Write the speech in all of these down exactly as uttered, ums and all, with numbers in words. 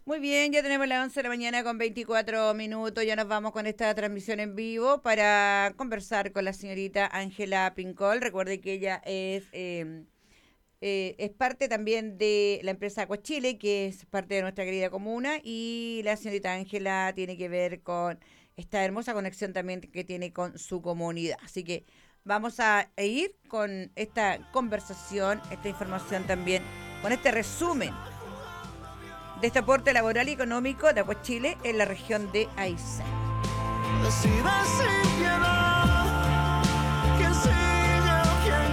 Muy bien, ya tenemos las once de la mañana con veinticuatro minutos. Ya nos vamos con esta transmisión en vivo para conversar con la señorita Ángela Pincol. Recuerde que ella es, eh, eh, es parte también de la empresa Acuachile, que es parte de nuestra querida comuna. Y la señorita Ángela tiene que ver con esta hermosa conexión también que tiene con su comunidad. Así que vamos a ir con esta conversación, esta información también, con este resumen de este aporte laboral y económico de Aguachile en la región de Aysén. Decida sin piedad, quién sigue o quién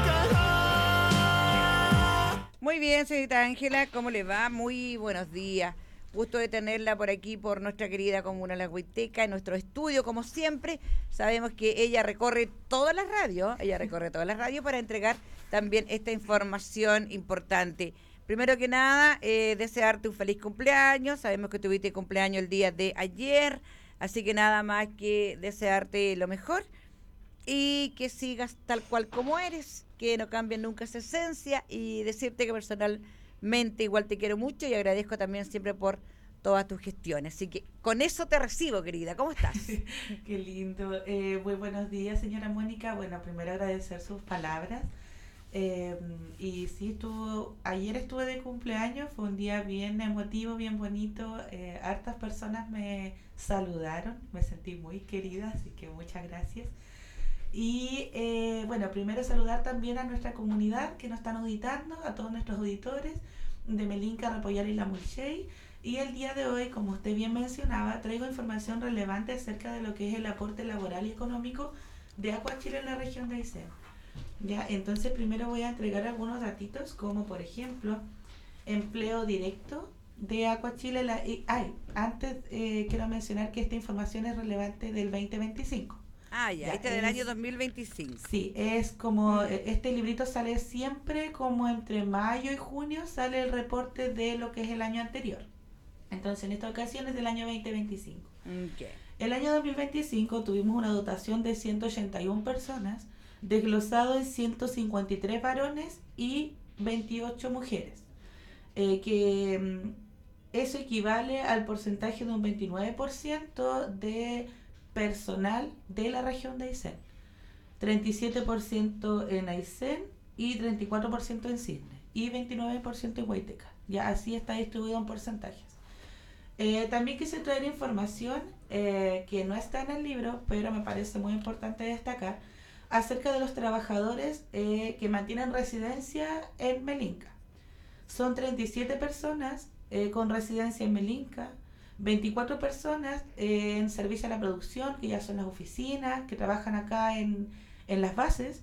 caerá. Muy bien, señorita Ángela, ¿cómo le va? Muy buenos días. Gusto de tenerla por aquí, por nuestra querida comuna La Huiteca, en nuestro estudio, como siempre. Sabemos que ella recorre todas las radios, ella recorre todas las radios para entregar también esta información importante. Primero que nada, eh, desearte un feliz cumpleaños. Sabemos que tuviste cumpleaños el día de ayer, así que nada más que desearte lo mejor y que sigas tal cual como eres, que no cambie nunca esa esencia y decirte que personalmente igual te quiero mucho y agradezco también siempre por todas tus gestiones. Así que con eso te recibo, querida. ¿Cómo estás? Qué lindo. Eh, muy buenos días, señora Mónica. Bueno, primero agradecer sus palabras. Eh, y sí, estuvo, ayer estuve de cumpleaños, fue un día bien emotivo, bien bonito. Eh, hartas personas me saludaron, me sentí muy querida, así que muchas gracias. Y eh, bueno, primero saludar también a nuestra comunidad que nos están auditando, a todos nuestros auditores de Melinca, Repollar y La Mulchey. Y el día de hoy, como usted bien mencionaba, traigo información relevante acerca de lo que es el aporte laboral y económico de Acuachile en la región de Aysén. Ya, entonces primero voy a entregar algunos datitos, como por ejemplo, empleo directo de Acuachile. La, y, ay, antes eh, quiero mencionar que esta información es relevante del veinte veinticinco. Ah, ya, Ya, este es del es, año dos mil veinticinco. Sí, es como, este librito sale siempre como entre mayo y junio sale el reporte de lo que es el año anterior. Entonces en esta ocasión es del año veinte veinticinco. Okay. El año dos mil veinticinco tuvimos una dotación de ciento ochenta y una personas, desglosado en ciento cincuenta y tres varones y veintiocho mujeres, eh, que mm, eso equivale al porcentaje de un veintinueve por ciento de personal de la región de Aysén, treinta y siete por ciento en Aysén y treinta y cuatro por ciento en Cisne y veintinueve por ciento en Huayteca. Ya así está distribuido en porcentajes. Eh, también quise traer información eh, que no está en el libro, pero me parece muy importante destacar, acerca de los trabajadores eh, que mantienen residencia en Melinca. Son treinta y siete personas eh, con residencia en Melinca, veinticuatro personas eh, en servicio a la producción, que ya son las oficinas, que trabajan acá en, en las bases,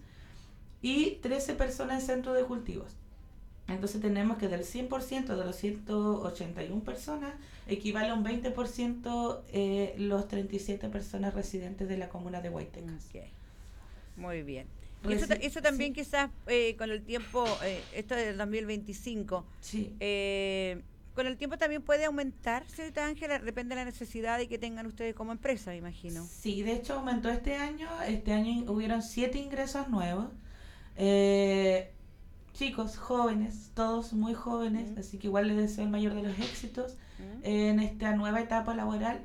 y trece personas en centro de cultivos. Entonces tenemos que del cien por ciento de los ciento ochenta y una personas, equivale a un veinte por ciento eh, los treinta y siete personas residentes de la comuna de Huaytecas. Okay. Muy bien. Y Reci- eso, eso también sí. quizás eh, con el tiempo, eh, esto es del dos mil veinticinco, Sí. eh, con el tiempo también puede aumentar, señorita Ángela, depende de la necesidad y que tengan ustedes como empresa, me imagino. Sí, de hecho aumentó este año. Este año hubieron siete ingresos nuevos. Eh, chicos, jóvenes, todos muy jóvenes, Mm. así que igual les deseo el mayor de los éxitos ¿Mm? en esta nueva etapa laboral.